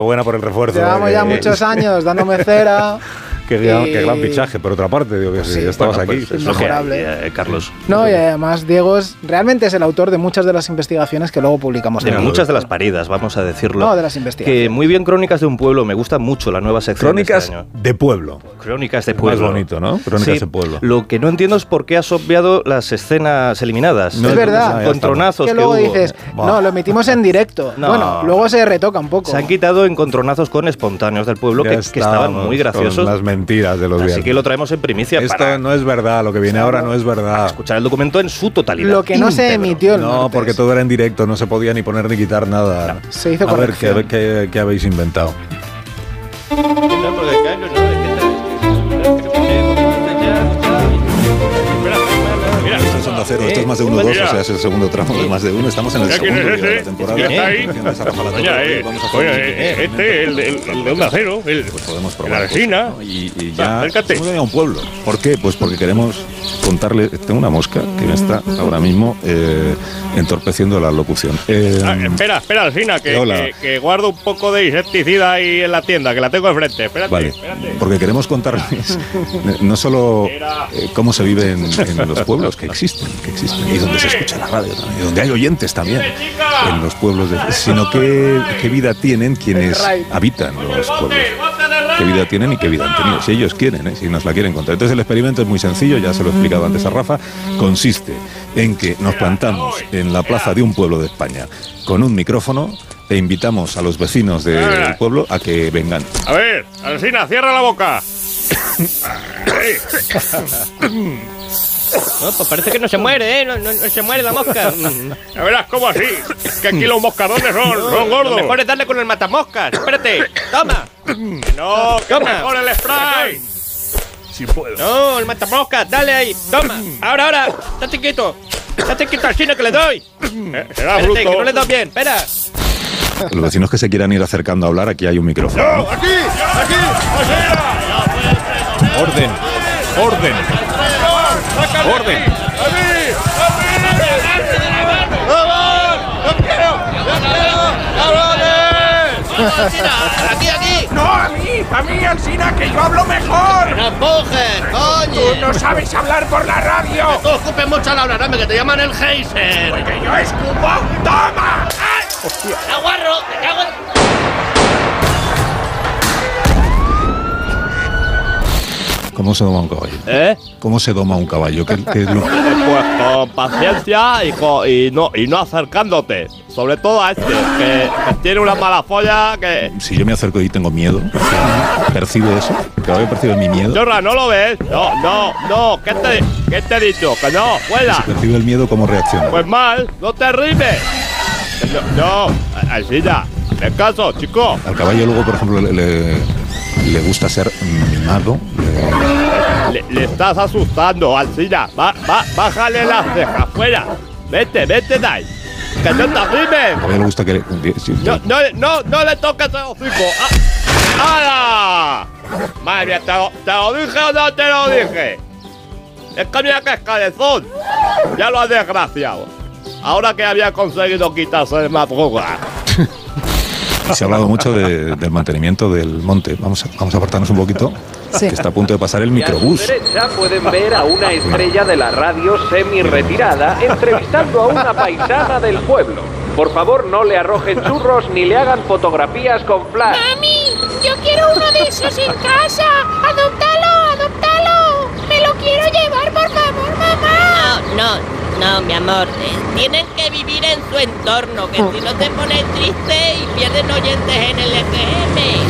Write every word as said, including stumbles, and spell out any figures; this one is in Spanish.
Buena por el refuerzo. Llevamos eh, ya eh, muchos años dándome cera. Qué, gran, y... qué gran fichaje, por otra parte, digo que sí, si ya estabas bueno, aquí. pues, es lo que hay, mejorable. eh, Carlos. No, y además Diego es, realmente es el autor de muchas de las investigaciones que luego publicamos. De en el muchas de libro. las paridas, vamos a decirlo. No, de las investigaciones. Que muy bien, Crónicas de un pueblo. Me gusta mucho la nueva sección Crónicas de este año. de pueblo. Crónicas de Más pueblo. bonito, ¿no? Crónicas Sí, de pueblo. Lo que no entiendo es por qué has obviado las escenas eliminadas. No, es verdad. Encontronazos que que luego hubo. dices, Buah. no, lo emitimos en directo. No. Bueno, luego se retoca un poco. Se han quitado encontronazos con espontáneos del pueblo que, que estaban muy graciosos. Con las mentiras de los Así viernes. que lo traemos en primicia Esto para no es verdad, lo que viene ahora no es verdad. escuchar el documento en su totalidad. Lo que no se íntegro. emitió el No, martes. porque todo era en directo, no se podía ni poner ni quitar nada. Se hizo A ver, corrección. ¿qué, qué, qué habéis inventado? Esto es Onda Cero, esto es Más de Uno dos, o sea, es el segundo tramo de Más de Uno. Estamos en el segundo día de la temporada. ¿Quién está ahí? ¿Quién es Rafa La Torre? Oye, eh, Vamos a hacer oye, un- eh, este, el, el, el de Onda Cero, el, Pues podemos el probar. Alsina. ¿no? Y, y ya Acércate. hemos venido a un pueblo. ¿Por qué? Pues porque queremos contarle. Tengo una mosca que me está ahora mismo eh, entorpeciendo la locución. Eh, Ah, espera, espera, Alsina, que, hola. que, que guardo un poco de insecticida ahí en la tienda, que la tengo enfrente. Espérate, Vale, espérate. porque queremos contarles no solo eh, cómo se vive en, en los pueblos, que existen, que existen, y donde se escucha la radio también, y donde hay oyentes también en los pueblos, de, sino qué, qué vida tienen quienes habitan los pueblos. Qué vida tienen y qué vida han tenido, si ellos quieren, ¿eh? Si nos la quieren contar. Entonces el experimento es muy sencillo, ya se lo he explicado antes a Rafa, consiste en que nos plantamos en la plaza de un pueblo de España con un micrófono e invitamos a los vecinos del pueblo a que vengan. A ver, Alsina, cierra la boca. No, pues parece que no se muere, ¿eh? No, no, no se muere la mosca. Ya verás cómo así. Que aquí los moscadones son, son Lo gordos. mejor es darle con el matamoscas. Espérate, toma. No, que Toma. mejor el spray. Si puedo. No, el matamoscas, dale ahí, toma. Ahora, ahora, estate quieto. Estate quieto al chino que le doy. Eh, será Espérate, bruto. que no le doy bien, espera. Los vecinos que se quieran ir acercando a hablar, aquí hay un micrófono. ¡No, aquí! ¡Aquí! ¡Alsina! Orden, orden, orden. Aquí, aquí. ¡No, a mí! ¡A mí, Alsina, que yo hablo mejor! No empujes, coño. ¡Tú no sabes hablar por la radio! Tú escupes mucho al hablar, hombre, que te llaman el geyser. ¡Que yo escupo! ¡Toma! ¡Ay! ¡Aguarro! ¡Te cago en... ¿Cómo se doma un caballo? ¿Eh? ¿Cómo se doma un caballo? ¿Qué, qué es lo- Pues con paciencia y, con- y no y no acercándote. Sobre todo a este, que, que tiene una mala folla que... Si yo me acerco y tengo miedo, ¿percibe eso? ¿El caballo percibe mi miedo? Chorra, ¿no lo ves? No, no, no. ¿Qué te, qué te he dicho? Que no, fuera. Si percibe el miedo, ¿cómo reacciona? Pues mal, no te rimes. No, no, así ya. Hazme caso, chico. Al caballo luego, por ejemplo, le, le, le gusta ser mimado. le- Le, le estás asustando, Alcina. Va, va, bájale las cejas, fuera. Vete, vete de ahí. Que no te Al rimes. caballo le gusta que... le- si- No, no, no, no le toques el hocico. ¡Ah! ¡Hala! Madre mía, ¿te lo, ¿te lo dije o no te lo dije? Es que mira que es cabezón. Ya lo has desgraciado. Ahora que había conseguido quitarse de madruga. Se ha hablado mucho de- del mantenimiento del monte. Vamos a, vamos a apartarnos un poquito, Sí. que está a punto de pasar el Y a su microbús. derecha pueden ver a una estrella de la radio semi-retirada entrevistando a una paisana del pueblo. Por favor, no le arrojen churros ni le hagan fotografías con flash. ¡Mami! ¡Yo quiero uno de esos en casa! ¡Adóptalo! ¡Adóptalo! ¡Me lo quiero llevar, por favor, mamá! No, no, no, mi amor. Eh, tienen que vivir en su entorno, que si no se ponen tristes y pierden oyentes en el F M.